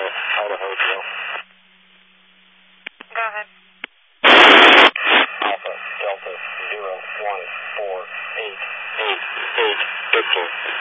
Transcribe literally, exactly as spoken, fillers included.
Idaho, Joe. Go ahead. Alpha, Delta, zero, one, four, eight, eight, eight, fifteen.